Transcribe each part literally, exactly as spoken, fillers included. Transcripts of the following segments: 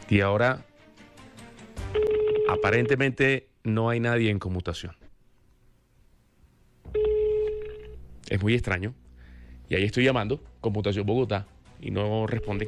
Y ahora, aparentemente, no hay nadie en conmutación. Es muy extraño. Y ahí estoy llamando, Conmutación Bogotá, y no responden.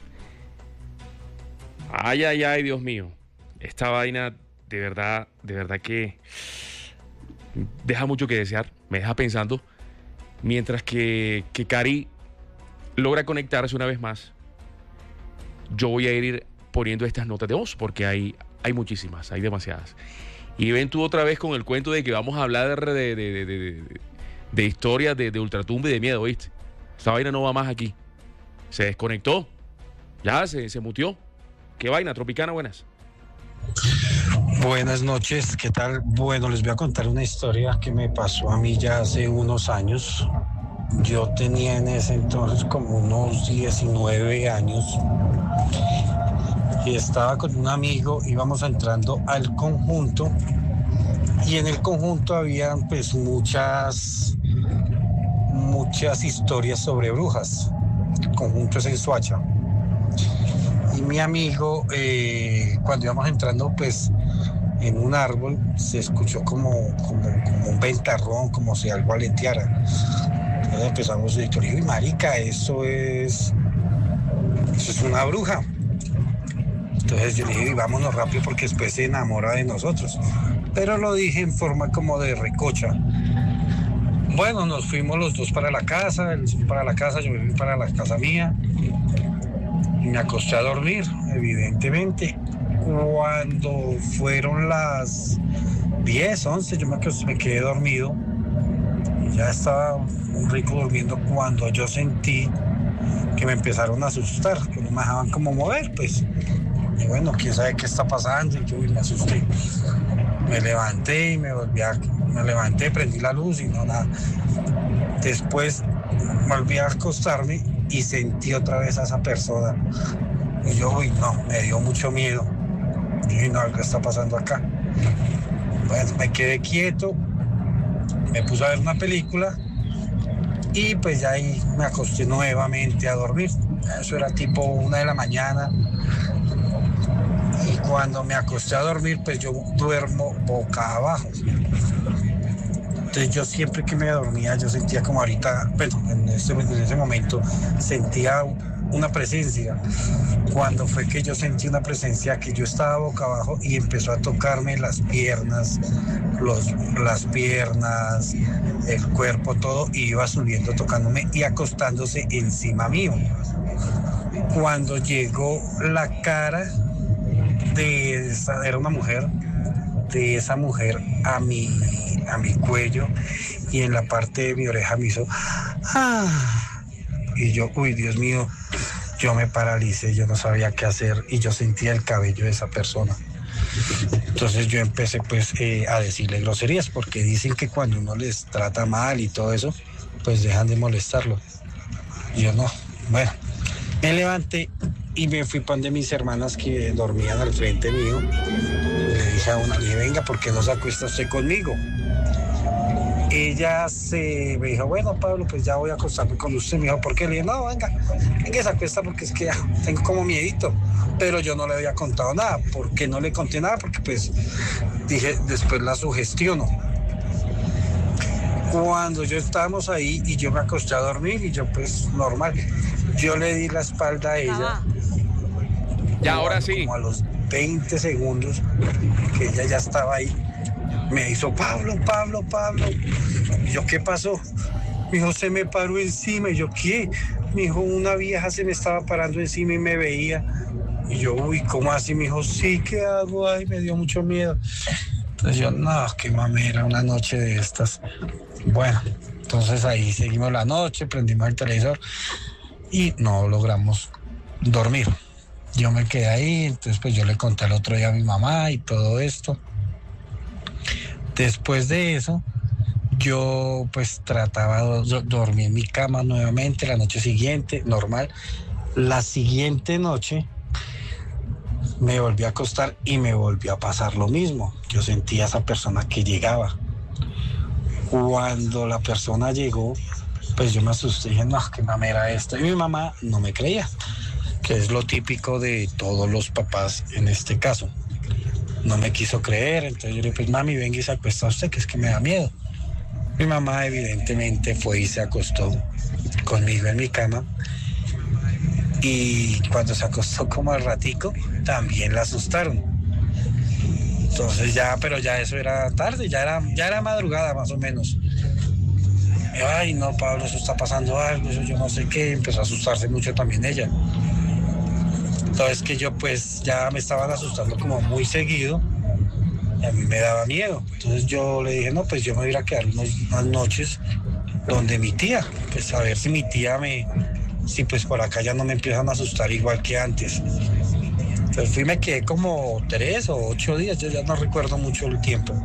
Ay, ay, ay, Dios mío. Esta vaina, de verdad, de verdad que deja mucho que desear. Me deja pensando. Mientras que, que Cari logra conectarse una vez más, yo voy a ir poniendo estas notas de voz, porque hay, hay muchísimas, hay demasiadas. Y ven tú otra vez con el cuento de que vamos a hablar de, de, de, de, de, de historias de, de ultratumba y de miedo, ¿viste? Esta vaina no va más aquí. Se desconectó. Ya, se, se mutió. ¿Qué vaina? Tropicana, buenas. Buenas noches, ¿qué tal? Bueno, les voy a contar una historia que me pasó a mí ya hace unos años. Yo tenía en ese entonces como unos diecinueve años y estaba con un amigo, íbamos entrando al conjunto y en el conjunto había pues muchas, muchas historias sobre brujas. El conjunto es en Soacha. Y mi amigo, eh, cuando íbamos entrando, pues en un árbol se escuchó como, como, como un ventarrón, como si algo aleteara. Entonces empezamos a decir, y marica, eso es, eso es una bruja. Entonces yo le dije, vámonos rápido porque después se enamora de nosotros. Pero lo dije en forma como de recocha. Bueno, nos fuimos los dos para la casa, él para la casa, yo me fui para la casa mía. Y me acosté a dormir, evidentemente. Cuando fueron las diez, once, yo me, acosté, me quedé dormido. Y ya estaba un rico durmiendo cuando yo sentí que me empezaron a asustar, que no me dejaban como mover, pues. Y bueno, quién sabe qué está pasando, y yo me asusté. Me levanté y me volví a... Me levanté, prendí la luz y no nada. Después volví a acostarme y sentí otra vez a esa persona. Y yo, uy, no, me dio mucho miedo. Y dije, no, ¿qué está pasando acá? Bueno, me quedé quieto, me puse a ver una película y pues ya ahí me acosté nuevamente a dormir. Eso era tipo una de la mañana. Y cuando me acosté a dormir, pues yo duermo boca abajo. Entonces yo siempre que me dormía, yo sentía como ahorita, bueno, en, este, en ese momento, sentía una presencia. Cuando fue que yo sentí una presencia, que yo estaba boca abajo y empezó a tocarme las piernas, los, las piernas, el cuerpo, todo, y iba subiendo, tocándome y acostándose encima mío. Cuando llegó la cara de esa, era una mujer, de esa mujer a mi, a mi cuello y en la parte de mi oreja me hizo ¡ah! Y yo, uy, Dios mío, yo me paralicé, yo no sabía qué hacer y yo sentía el cabello de esa persona. Entonces yo empecé pues eh, a decirle groserías, porque dicen que cuando uno les trata mal y todo eso, pues dejan de molestarlo. Y yo no, bueno, me levanté y me fui para donde mis hermanas que dormían al frente mío. Le dije a una, le dije, venga, ¿por qué no se acuesta usted conmigo? Ella se me dijo, bueno, Pablo, pues ya voy a acostarme con usted. Me dijo, ¿por qué? Le dije, no, venga, venga, se acuesta porque es que ya tengo como miedito. Pero yo no le había contado nada. ¿Por qué no le conté nada? Porque pues dije, después la sugestiono. Cuando yo estábamos ahí y yo me acosté a dormir y yo pues normal, yo le di la espalda a ella. Ya, ahora sí. Como a los veinte segundos que ella ya estaba ahí, me hizo Pablo, Pablo, Pablo. Y yo, ¿qué pasó? Me dijo, se me paró encima. Y yo, ¿qué? Me dijo, una vieja se me estaba parando encima y me veía. Y yo, uy, ¿cómo así? Me dijo, sí, ¿qué hago? Ay, me dio mucho miedo. Entonces yo, no, qué mamera, una noche de estas. Bueno, entonces ahí seguimos la noche, prendimos el televisor y no logramos dormir. Yo me quedé ahí, entonces pues yo le conté el otro día a mi mamá y todo esto. Después de eso, yo pues trataba de dormir en mi cama nuevamente la noche siguiente, normal. La siguiente noche me volví a acostar y me volvió a pasar lo mismo. Yo sentía a esa persona que llegaba. Cuando la persona llegó, pues yo me asusté y dije, no, qué mamera esto. Y mi mamá no me creía. que es lo típico de todos los papás en este caso. No me quiso creer, entonces yo le dije, pues mami, venga y se acuesta usted, que es que me da miedo. Mi mamá evidentemente fue y se acostó conmigo en mi cama. Y cuando se acostó como al ratico, también la asustaron. Entonces ya, pero ya eso era tarde, ya era, ya era madrugada más o menos. Y, ay, no, Pablo, eso está pasando algo, eso yo no sé qué. Empezó a asustarse mucho también ella. Entonces que yo pues ya me estaban asustando como muy seguido y a mí me daba miedo. Entonces yo le dije, no, pues yo me voy a ir a quedar unos, unas noches donde mi tía, pues a ver si mi tía me, si pues por acá ya no me empiezan a asustar igual que antes. Entonces fui y me quedé como tres o ocho días, yo ya no recuerdo mucho el tiempo.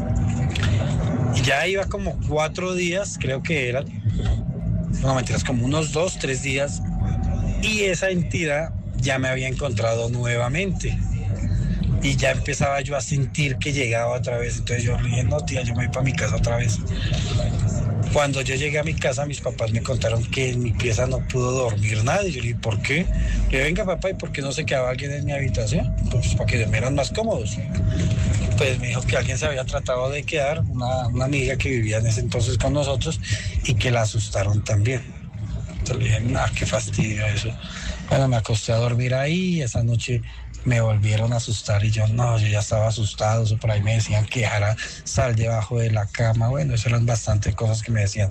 Y ya iba como cuatro días, creo que eran, no mentiras, como unos dos, tres días, y esa entidad ya me había encontrado nuevamente y ya empezaba yo a sentir que llegaba otra vez. Entonces yo le dije, no tía, yo me voy para mi casa otra vez. Cuando yo llegué a mi casa, mis papás me contaron que en mi pieza no pudo dormir nadie. Yo le dije, ¿por qué? Le dije, venga papá, ¿y por qué no se quedaba alguien en mi habitación? Pues para que me eran más cómodos. Pues me dijo que alguien se había tratado de quedar, una, una amiga que vivía en ese entonces con nosotros, y que la asustaron también. Entonces le dije, nah, qué fastidio eso. Bueno, me acosté a dormir ahí y esa noche me volvieron a asustar y yo no, yo ya estaba asustado, eso por ahí me decían que dejara sal debajo de la cama, bueno, eso eran bastantes cosas que me decían.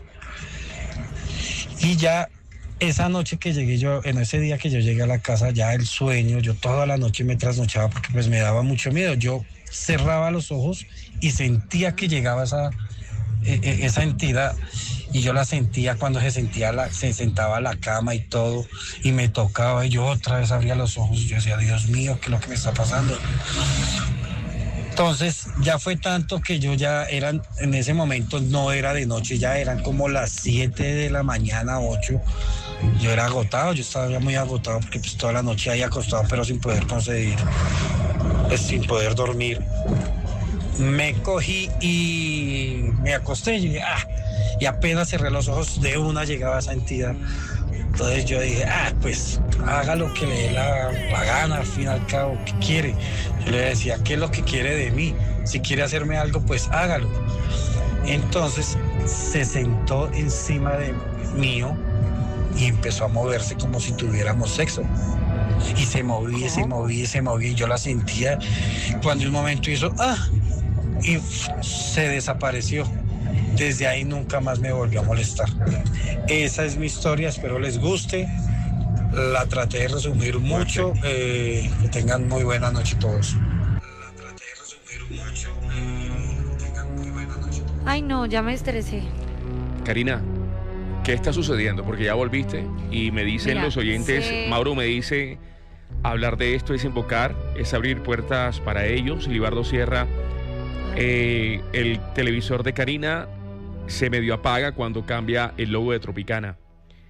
Y ya esa noche que llegué yo, en ese día que yo llegué a la casa, ya el sueño, yo toda la noche me trasnochaba porque pues me daba mucho miedo, yo cerraba los ojos y sentía que llegaba esa, esa entidad. Y yo la sentía cuando se sentía la, se sentaba a la cama y todo, y me tocaba, y yo otra vez abría los ojos, y yo decía, Dios mío, ¿qué es lo que me está pasando? Entonces ya fue tanto que yo ya eran, en ese momento no era de noche, ya eran como las siete de la mañana, ocho. Yo era agotado, yo estaba ya muy agotado porque pues toda la noche ahí acostado, pero sin poder conseguir, pues sin poder dormir. Me cogí y me acosté y dije, ah, y apenas cerré los ojos, de una llegaba esa entidad. Entonces yo dije, ah, pues haga lo que le dé la, la gana, al fin y al cabo, ¿qué quiere? Yo le decía, ¿qué es lo que quiere de mí? Si quiere hacerme algo, pues hágalo. Entonces se sentó encima de mío y empezó a moverse como si tuviéramos sexo. Y se movía, se movía, se movía, y yo la sentía. Cuando un momento hizo, ah, y se desapareció. Desde ahí nunca más me volvió a molestar. Esa es mi historia, espero les guste. La traté de resumir mucho. Eh, que tengan muy buena noche todos. La traté de resumir mucho. Eh, que tengan muy buena noche. Ay, no, ya me estresé. Karina, ¿qué está sucediendo? Porque ya volviste y me dicen Mira, los oyentes, sí. Mauro me dice, hablar de esto es invocar, es abrir puertas para ellos. Libardo Sierra, eh, el televisor de Karina se medio apaga cuando cambia el logo de Tropicana.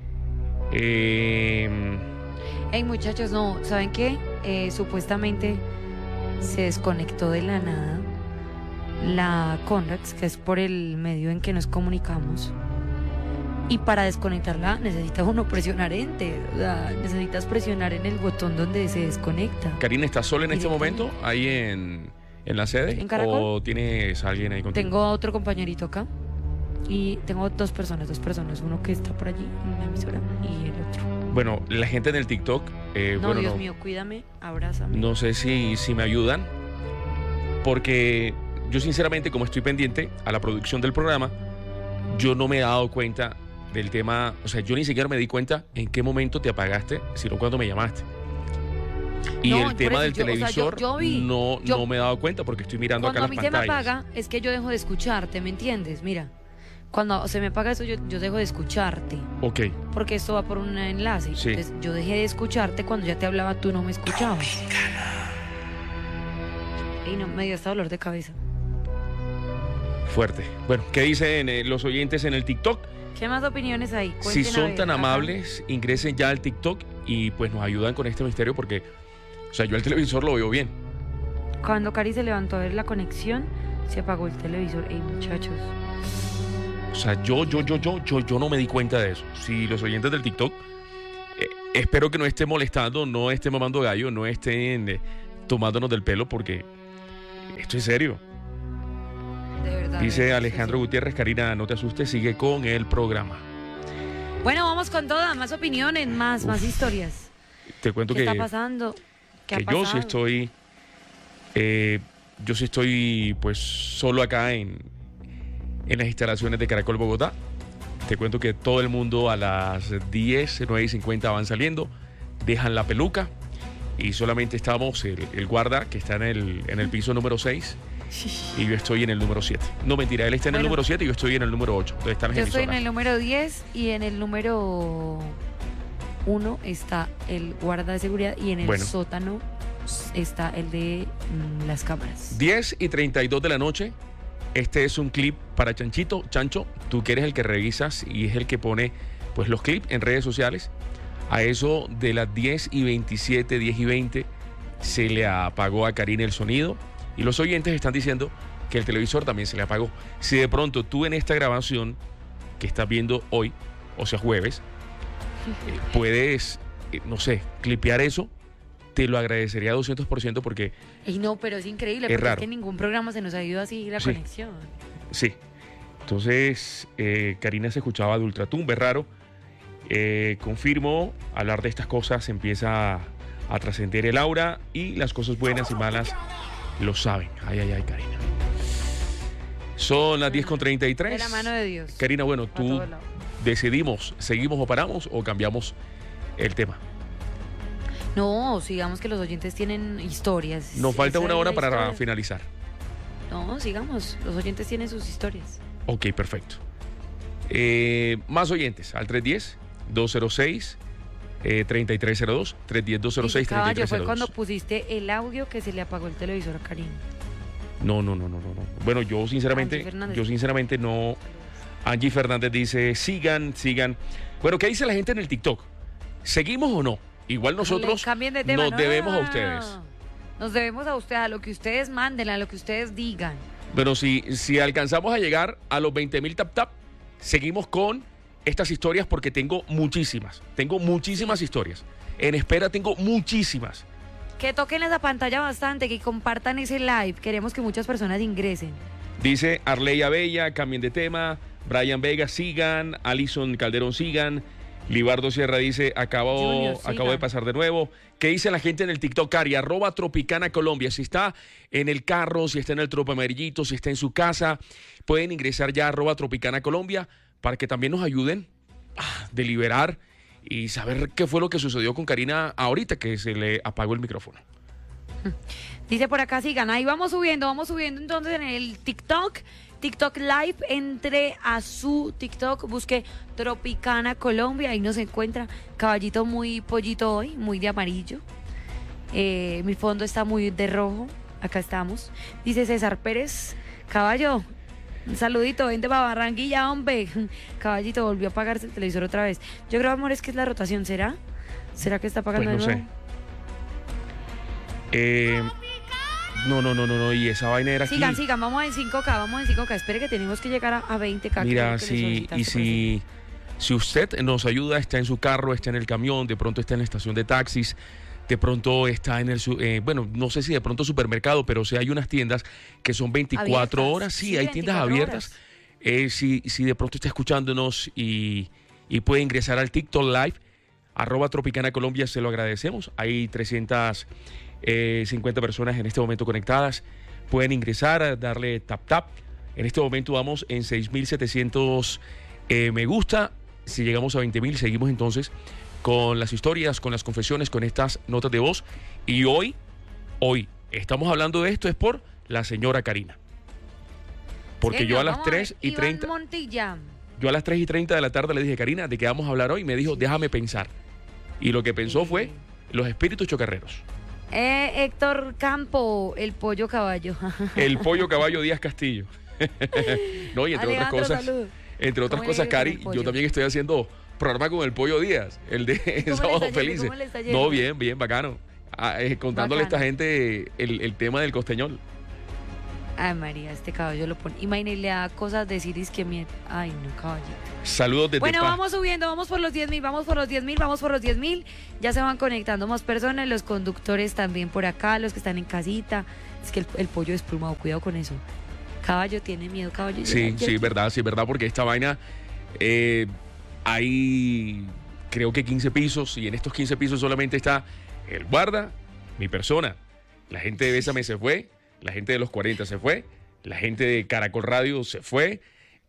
Eh, Hey, muchachos, no, ¿saben qué? Eh, supuestamente se desconectó de la nada la Conrax, que es por el medio en que nos comunicamos. Y para desconectarla necesita uno presionar enter, o sea, necesitas presionar en el botón donde se desconecta. Karina, ¿estás sola en este momento ahí en, en la sede? ¿En Caracol? ¿O tienes a alguien ahí contigo? Tengo a otro compañerito acá y tengo dos personas, dos personas, uno que está por allí en la emisora y el otro. Bueno, la gente en el TikTok, eh, No, bueno, Dios no, mío, cuídame, abrázame. no sé si, si me ayudan, porque yo sinceramente, como estoy pendiente a la producción del programa, yo no me he dado cuenta del tema, o sea, yo ni siquiera me di cuenta en qué momento te apagaste, sino cuando me llamaste. Y No, el por tema eso del yo- o sea, televisor yo- yo vi, no, yo- no me he dado cuenta porque estoy mirando Cuando acá a mí las se me pantallas. apaga, es que yo dejo de escucharte, ¿me entiendes? Mira, cuando se me apaga eso, yo, yo dejo de escucharte, Ok, porque esto va por un enlace. Sí. Entonces, yo dejé de escucharte cuando ya te hablaba, tú no me escuchabas. Y no, me dio hasta dolor de cabeza. fuerte. Bueno, ¿qué dicen eh, los oyentes en el TikTok? ¿Qué más opiniones hay? Si Cuenten a son ver, tan ajá. amables, ingresen ya al TikTok y pues nos ayudan con este misterio porque, o sea, yo el televisor lo veo bien. Cuando Cari se levantó a ver la conexión, se apagó el televisor. Ey, muchachos. O sea, yo, yo, yo, yo, yo, yo no me di cuenta de eso. Si los oyentes del TikTok, eh, espero que no esté molestando, no esté mamando gallo, no estén eh, tomándonos del pelo, porque esto es serio. De verdad. Dice es- Alejandro es- Gutiérrez, Karina, no te asustes, sigue con el programa. Bueno, vamos con todas, más opiniones, más, más historias. Te cuento ¿Qué que, está pasando? ¿Qué ha que yo sí pasado? estoy, eh, yo sí estoy pues solo acá en, en las instalaciones de Caracol Bogotá. Te cuento que todo el mundo a las diez, nueve y cincuenta van saliendo, dejan la peluca y solamente estamos el, el guarda que está en el, en el piso número seis y yo estoy en el número siete. No, mentira, él está en el Bueno. número siete y yo estoy en el número ocho. Entonces están las Yo estoy en emisoras. el número diez y en el número uno está el guarda de seguridad y en el Bueno. sótano está el de mm, las cámaras. diez y treinta y dos de la noche. Este es un clip para Chanchito. Chancho, tú que eres el que revisas y es el que pone pues los clips en redes sociales. A eso de las diez y veintisiete, diez y veinte, se le apagó a Karina el sonido. Y los oyentes están diciendo que el televisor también se le apagó. Si de pronto tú en esta grabación que estás viendo hoy, o sea jueves, eh, puedes, eh, no sé, clipear eso, te lo agradecería doscientos por ciento porque Y no, pero es increíble Es porque raro. es que en ningún programa se nos ha ido así la Sí. conexión. sí. Entonces, eh, Karina se escuchaba de ultratumba, es raro. Eh, confirmo, hablar de estas cosas empieza a, a trascender el aura y las cosas buenas y malas lo saben. Ay, ay, ay, Karina. Son las diez con treinta y tres. De la mano de Dios. Karina, bueno, A tú todos lados. decidimos, ¿seguimos o paramos o cambiamos el tema? No, sigamos que los oyentes tienen historias. Nos falta Esa una es hora la para historia. finalizar. No, sigamos. Los oyentes tienen sus historias. Ok, perfecto. Eh, más oyentes al tres uno cero, dos cero seis, tres tres cero dos, tres uno cero, dos cero seis, tres Caballo, tres fue cero cuando dos. pusiste el audio que se le apagó el televisor a Karina. No, no, no, no, no, no. Bueno, yo Angie sinceramente, Fernández. yo sinceramente no. Angie Fernández dice, sigan, sigan. Bueno, ¿qué dice la gente en el TikTok? ¿Seguimos o no? Igual nosotros Le cambien de tema. nos No, debemos no, a no, ustedes. no. Nos debemos a ustedes, a lo que ustedes manden, a lo que ustedes digan. Pero si, si alcanzamos a llegar a los veinte mil tap tap, seguimos con estas historias porque tengo muchísimas. Tengo muchísimas historias. En espera tengo muchísimas. Que toquen esa pantalla bastante, que compartan ese live. Queremos que muchas personas ingresen. Dice Arleya Bella, cambien de tema. Brian Vega, sigan. Alison Calderón, sigan. Libardo Sierra dice, acabo, Junior, sigan. acabo de pasar de nuevo. ¿Qué dice la gente en el TikTok, Cari? Arroba Tropicana Colombia. Si está en el carro, si está en el Tropo Amarillito, si está en su casa, pueden ingresar ya a arroba Tropicana Colombia para que también nos ayuden a deliberar y saber qué fue lo que sucedió con Karina ahorita que se le apagó el micrófono. Dice por acá, sigan. Ahí vamos subiendo, vamos subiendo entonces en el TikTok. TikTok Live, entre a su TikTok, busque Tropicana Colombia, ahí nos encuentra. Caballito muy pollito hoy, muy de amarillo. Eh, mi fondo está muy de rojo, acá estamos. Dice César Pérez, caballo, un saludito, vente para Barranquilla, hombre. Caballito, volvió a apagarse el televisor otra vez. Yo creo, amor, es que es la rotación, ¿será? ¿Será que está apagando Pues no de sé. nuevo? Eh, no, no, no, no, no. Y esa vaina era aquí. Sigan, sigan, vamos en cinco K, vamos en cinco K. Espere que tenemos que llegar a, a veinte K. Mira, creo que le si, solicitaste y por si, si usted nos ayuda, está en su carro, está en el camión, de pronto está en la estación de taxis, de pronto está en el, su- eh, bueno, no sé si de pronto supermercado, pero sí hay unas tiendas que son veinticuatro Abiertas. horas, sí, Sí, hay tiendas veinticuatro abiertas. horas. Eh, si, si de pronto está escuchándonos y, y puede ingresar al TikTok Live, arroba Tropicana Colombia, se lo agradecemos. Hay trescientas cincuenta personas en este momento conectadas. Pueden ingresar, a darle tap tap. En este momento vamos en seis mil setecientos eh, me gusta. Si llegamos a veinte mil, seguimos entonces con las historias, con las confesiones, con estas notas de voz. Y hoy, hoy, estamos hablando de esto es por la señora Karina. Porque Señor, yo a las vamos ver, tres y Iván treinta Montilla. yo a las tres y treinta de la tarde le dije, Karina, ¿de qué vamos a hablar hoy? Me dijo, déjame pensar. Y lo que pensó Sí. fue los espíritus chocarreros. Eh, Héctor Campo, el pollo caballo. El pollo caballo Díaz Castillo. No, y entre otras Alejandro, cosas, salud. entre otras ¿Cómo le cosas, ha ido con Cari, el yo pollo? también estoy haciendo programa con el pollo Díaz, el de le Sábado está yendo? Felices. ¿Cómo le está yendo? No, bien, bien, bacano. Ah, eh, contándole Bacano. a esta gente el, el tema del costeñol. Ay, María, este caballo lo pone. Imagínate, le da cosas decir es que mierda. Ay, no, caballito. Saludos desde Bueno, Paz. vamos subiendo, vamos por los diez mil, vamos por los diez mil, vamos por los diez mil. Ya se van conectando más personas, los conductores también por acá, los que están en casita. Es que el, el pollo desplumado, cuidado con eso. Caballo tiene miedo, caballo. Sí, ya- ya- sí, verdad, sí, verdad, porque esta vaina eh, hay creo que quince pisos y en estos quince pisos solamente está el guarda, mi persona. La gente de Bésame se fue, la gente de los cuarenta se fue, la gente de Caracol Radio se fue,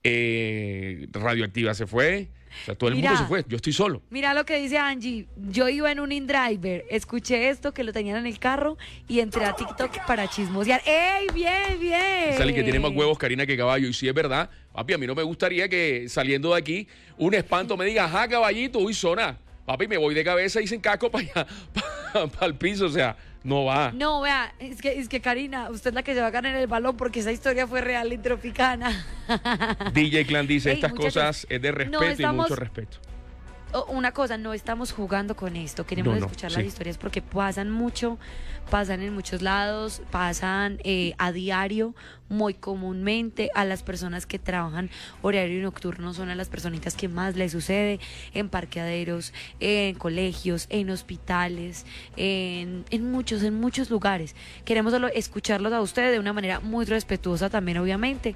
eh, Radioactiva se fue, o sea, todo el Mira. mundo se fue, yo estoy solo. Mira lo que dice Angie. Yo iba en un InDriver, escuché esto que lo tenían en el carro y entré a TikTok para chismosear. ¡Ey, bien, bien! Es el que tiene más huevos, Karina, que caballo. Y si es verdad, papi, a mí no me gustaría que saliendo de aquí un espanto me diga, ajá, caballito, uy, zona. Papi, me voy de cabeza y sin casco para allá, para el piso, o sea, no va. No, vea, es que, es que Karina, usted es la que se va a ganar el balón porque esa historia fue real en Tropicana. D J Clan dice, Ey, estas muchachos, cosas es de respeto no y estamos- mucho respeto. Oh, una cosa, no estamos jugando con esto, queremos No, no, escuchar sí. las historias porque pasan mucho, pasan en muchos lados, pasan eh, a diario, muy comúnmente a las personas que trabajan horario nocturno son a las personitas que más les sucede en parqueaderos, en colegios, en hospitales, en, en muchos, en muchos lugares. Queremos solo escucharlos a ustedes de una manera muy respetuosa también, obviamente.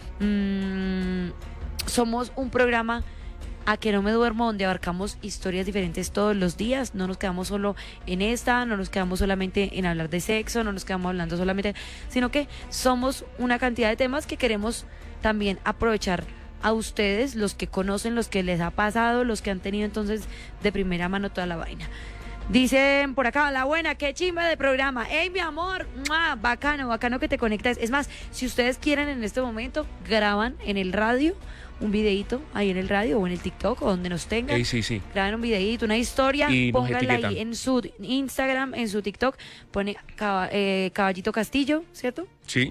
Mm, somos un programa A que no me duermo, donde abarcamos historias diferentes todos los días. No nos quedamos solo en esta, no nos quedamos solamente en hablar de sexo, no nos quedamos hablando solamente, sino que somos una cantidad de temas que queremos también aprovechar a ustedes, los que conocen, los que les ha pasado, los que han tenido entonces de primera mano toda la vaina. Dicen por acá, la buena, qué chimba de programa. ¡Ey, mi amor! ¡Mua! Bacano, bacano que te conectas. Es más, si ustedes quieren en este momento, graban en el radio un videíto ahí en el radio o en el TikTok o donde nos tengan. Ey, sí, sí. Graben un videíto, una historia, Y nos pónganla etiquetan. ahí en su Instagram, en su TikTok, pone caba- eh, Caballito Castillo, ¿cierto? Sí.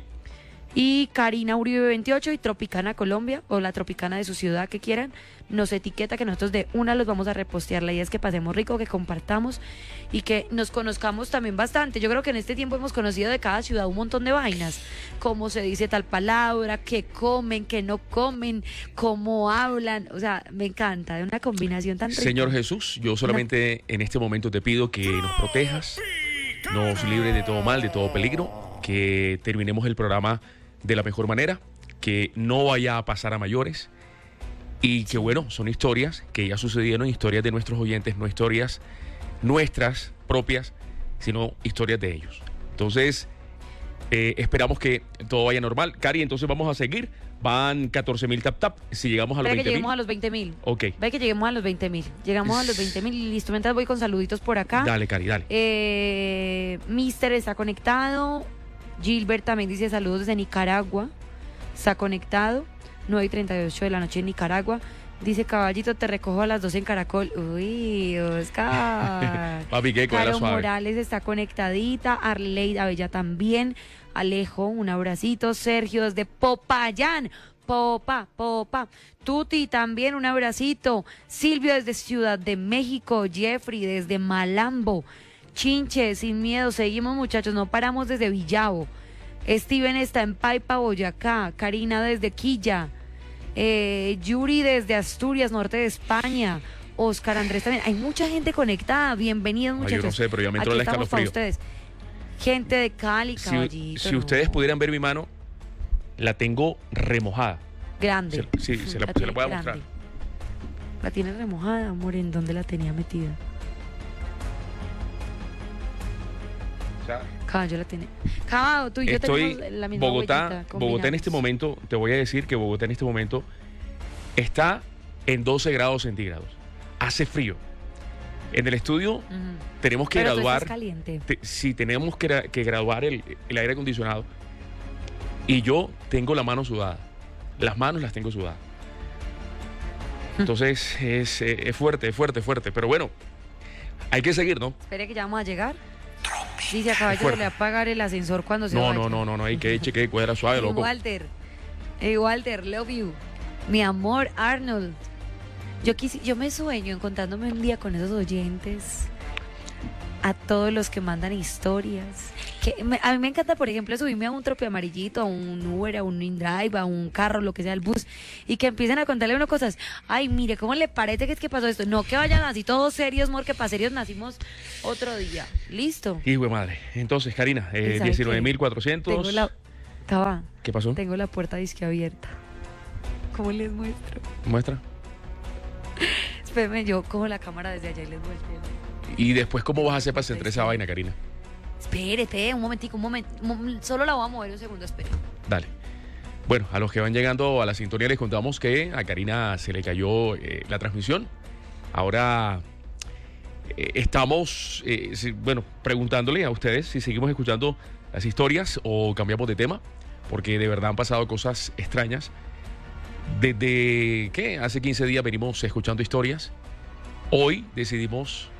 Y Karina Uribe veintiocho y Tropicana Colombia, o la Tropicana de su ciudad que quieran, nos etiqueta que nosotros de una los vamos a repostear. La idea es que pasemos rico, que compartamos y que nos conozcamos también bastante. Yo creo que en este tiempo hemos conocido de cada ciudad un montón de vainas, cómo se dice tal palabra, qué comen, qué no comen, cómo hablan, o sea, me encanta, de una combinación tan rica. Señor Jesús, yo solamente en este momento te pido que nos protejas, nos libres de todo mal, de todo peligro, que terminemos el programa de la mejor manera, que no vaya a pasar a mayores y que bueno, son historias que ya sucedieron, historias de nuestros oyentes, no historias nuestras propias, sino historias de ellos. Entonces, eh, esperamos que todo vaya normal. Cari, entonces vamos a seguir. Van catorce mil tap tap. Si llegamos a los Espera que veinte lleguemos a mil. los veinte mil. Ok, Ve que lleguemos a los veinte mil. Llegamos a los veinte mil y listo. Mientras voy con saluditos por acá. dale, Cari, dale. Eh, Mister está conectado. Gilbert también dice saludos desde Nicaragua. Está conectado. nueve y treinta y ocho de la noche en Nicaragua. Dice Caballito, te recojo a las doce en Caracol. Uy, Oscar. Papi, ¿qué? Cuadra Caro suave. Morales está conectadita. Arleida Bella también. Alejo, un abracito. Sergio desde Popayán. Popa, Popa. Tuti también, un abracito. Silvio desde Ciudad de México. Jeffrey desde Malambo. Chinche, sin miedo. Seguimos, muchachos. No paramos desde Villavo. Steven está en Paipa, Boyacá. Karina desde Quilla. Eh, Yuri desde Asturias, norte de España. Oscar Andrés también. Hay mucha gente conectada. Bienvenidos, Ay, muchachos. yo no sé, pero ya me entró Aquí el estamos para escalofrío. ustedes. Gente de Cali, Si, Caballito. si no. ustedes pudieran ver mi mano, la tengo remojada. Grande. Se- sí, se la- se la tiene voy a grande. mostrar. La tiene remojada, amor. ¿En dónde la tenía metida? O sea, Caballo la tiene. Caballo, tú y yo estoy tenemos la misma Bogotá, huellita, Bogotá en este combinamos. momento, te voy a decir que Bogotá en este momento está en doce grados centígrados. Hace frío. En el estudio Ujú. tenemos que Pero tú graduar. estás caliente. te- sí, tenemos que, gra- que graduar el, el aire acondicionado. Y yo tengo la mano sudada. Las manos las tengo sudadas. Entonces es, eh, es fuerte, es fuerte, es fuerte. Pero bueno, hay que seguir, ¿no? Espere que ya vamos a llegar. Dice a Caballo que fuerte. le va a pagar el ascensor cuando se No, vaya. no, no, no, no, hay que eche que cuadra suave, Hey, loco. Walter. Hey, Walter, love you. Mi amor, Arnold. Yo quisi, yo me sueño encontrándome un día con esos oyentes. a todos los que mandan historias. Que me- a mí me encanta, por ejemplo, subirme a un trope amarillito, a un Uber, a un InDrive, a un carro, lo que sea, el bus, y que empiecen a contarle uno cosas. Ay, mire, ¿cómo le parece que es que pasó esto? No, que vayan así todos serios, amor, que para serios nacimos otro día. Listo. Hijo de madre. Entonces, Karina, eh, ¿Y sabe diecinueve qué? mil cuatrocientos. Tengo la... Taba, ¿Qué pasó? tengo la puerta disque abierta. ¿Cómo les muestro? Muestra. Espérenme, yo cojo la cámara desde allá y les muestro. Y después, ¿cómo vas a hacer para centrar esa vaina, Karina? Espérate, un momentico, un momento. Solo la voy a mover un segundo, espere. Dale. Bueno, a los que van llegando a la sintonía les contamos que a Karina se le cayó eh, la transmisión. Ahora eh, estamos, eh, si- bueno, preguntándole a ustedes si seguimos escuchando las historias o cambiamos de tema, porque de verdad han pasado cosas extrañas. Desde que hace quince días venimos escuchando historias. Hoy decidimos